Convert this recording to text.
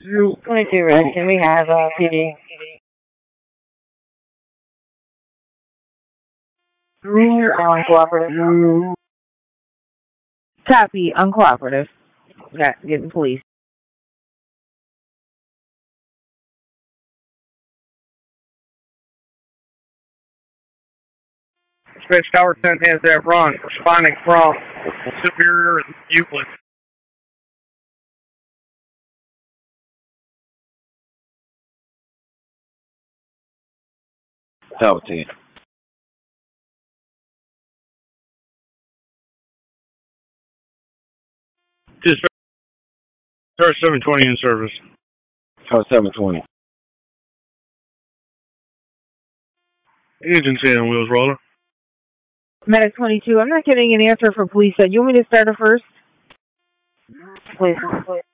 22 Redstone, we have PD. Uncooperative. Copy, uncooperative. Got getting police. Dispatch Tower 10 has that run, responding from Superior and Euclid. Tower 10. Dispatch Tower 720 in service. Tower 720. Agency on wheels, roller. Medic 22, I'm not getting an answer for police. You want me to start it first? Please.